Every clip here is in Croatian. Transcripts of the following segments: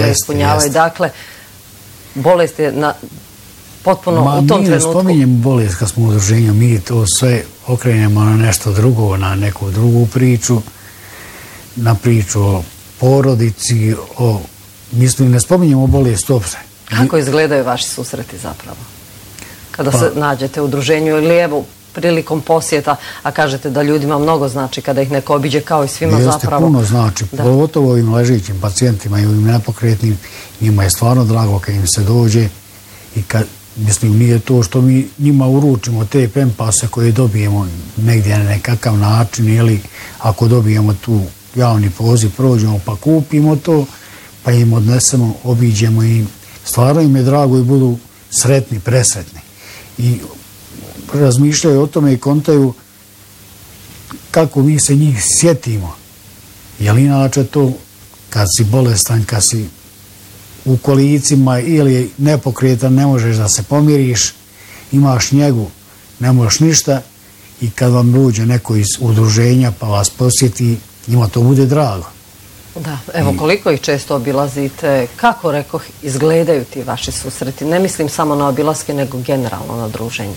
ne ispunjavaju. Dakle, bolest je potpuno u tom trenutku. Mi ne spominjemo bolest kad smo u udruženju, mi to sve okrenemo na nešto drugo, na neku drugu priču, na priču o porodici, mislim, ne spominjemo bolest uopšte. Kako izgledaju vaši susreti zapravo? Kada se nađete u udruženju ili evo prilikom posjeta, a kažete da ljudima mnogo znači kada ih neko obiđe kao i svima zapravo. Jeste, puno znači, pogotovo ovim ležićim pacijentima i ovim nepokretnim, njima je stvarno drago kad im se dođe i kad, mislim, nije to što mi njima uručimo te pempase koje dobijemo negdje na nekakav način ili ako dobijemo tu javni poziv, prođemo pa kupimo to, pa im odnesemo, obiđemo im. Stvarno im je drago i budu sretni, presretni. I razmišljaju o tome i kontaju kako mi se njih sjetimo. Jer inače to, kad si bolestan, kad si u kolicima ili nepokretan, ne možeš da se pomiriš, imaš njegu, ne možeš ništa i kad vam dođe neko iz udruženja pa vas posjeti, njima to bude drago. Da, evo koliko ih često obilazite, kako rekoh izgledaju ti vaši susreti? Ne mislim samo na obilaske, nego generalno na druženje.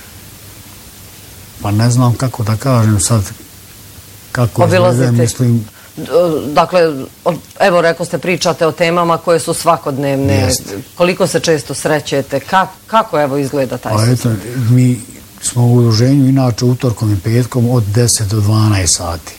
Pa ne znam kako da kažem sad, kako izgledaju, mislim... Dakle, evo rekao ste, pričate o temama koje su svakodnevne, koliko se često srećete, kako evo izgleda taj susret? Pa eto, mi smo u udruženju inače utorkom i petkom od 10 do 12 sati.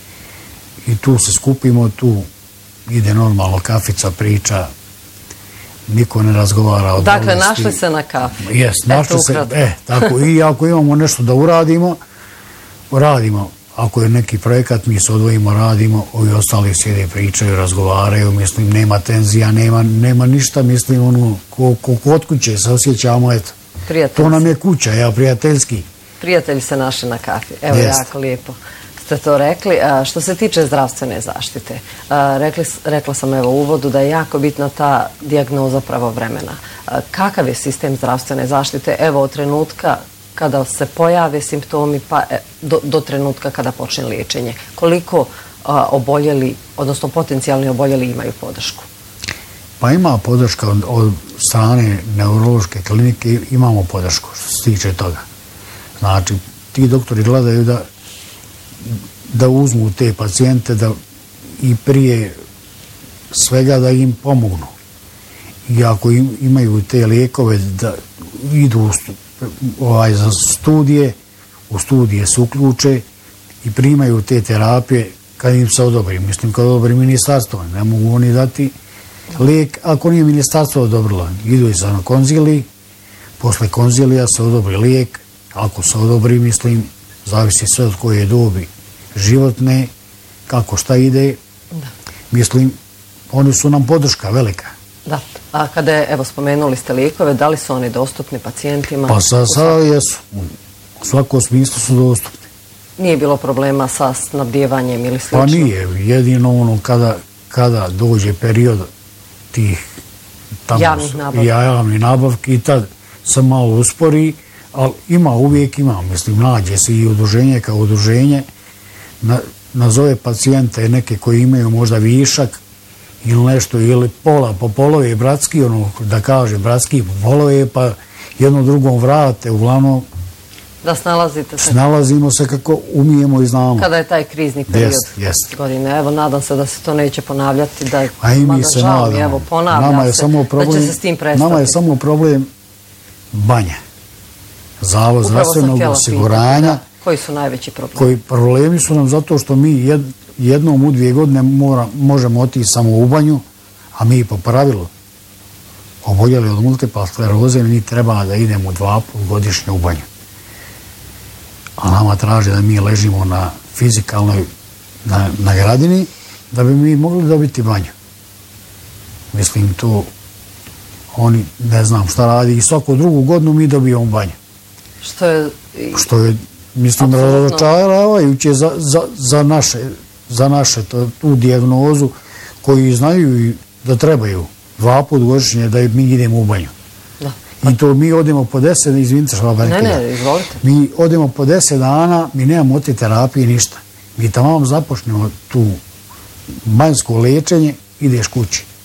I tu se skupimo, tu ide normalno kafica, priča, niko ne razgovara o bolesti. Dakle, našli se na kafi. Jes, našli se, tako. I ako imamo nešto da uradimo, radimo. Ako je neki projekat, mi se odvojimo, radimo, ovi ostali sjede, pričaju, razgovaraju, mislim, nema tenzija, nema ništa, mislim, ono, kod kuće se osjećamo, eto. To nam je kuća, prijateljski. Prijatelji se našli na kafi, evo, jako lijepo ste to rekli. Što se tiče zdravstvene zaštite, rekla sam evo u uvodu da je jako bitna ta dijagnoza pravovremena. Kakav je sistem zdravstvene zaštite, evo od trenutka kada se pojave simptomi pa do trenutka kada počne liječenje? Koliko oboljeli, odnosno potencijalni oboljeli imaju podršku? Pa ima podrška od strane neurološke klinike, imamo podršku što se tiče toga. Znači, ti doktori gledaju da uzmu te pacijente i prije svega da im pomognu. I ako imaju te lijekove da idu za studije, u studije se uključe i primaju te terapije kad im se odobri. Mislim, kad odobri ministarstvo, ne mogu oni dati lijek ako nije ministarstvo odobrilo. Idu i na konziliji, posle konzilija se odobri lijek, ako se odobri, mislim, zavisi sve od koje dobi životne, kako šta ide, mislim, oni su nam podrška velika. Da, a kada je, evo, spomenuli ste lijekove, da li su oni dostupni pacijentima? Pa sada jesu, u svakom smislu su dostupni. Nije bilo problema sa snabdijevanjem ili slično? Pa nije, jedino ono kada dođe period tih javnih nabavki i tad se malo uspori, ali uvijek ima, mislim, nađe se i udruženje kao udruženje, nazove pacijente neke koji imaju možda višak ili nešto, ili pola po polove bratski, ono da kaže bratski po polove, pa jedno drugom vrate, uglavnom da snalazite se. Snalazimo se kako umijemo i znamo. Kada je taj krizni period godine. Evo, nadam se da se to neće ponavljati, a i mi se nadamo. Evo, ponavlja se, da će se s tim prestati. Nama je samo problem banja. Zavod zdravstvenog osiguranja. Koji su najveći problemi? Problemi su nam zato što mi jednom u 2 godine možemo otići samo u banju, a mi po pravilu oboljeli od multiple skleroze, mi treba da idemo 2 puta godišnje u banju. A nama traže da mi ležimo na fizikalnoj, na gradini, da bi mi mogli dobiti banju. Mislim, to oni ne znam šta radi i svaku drugu godinu mi dobijemo banju. Što je, mislim, razočaravajuće za naše tu dijagnozu koji znaju da trebaju 2 puta godišnje da mi idemo u banju. I to mi odemo po 10, izvinite što vam rekla. Ne, izvolite. Mi odemo po 10 dana, mi nemamo od te terapije ništa. Mi tamo započnemo tu banjsko lečenje, ideš kući.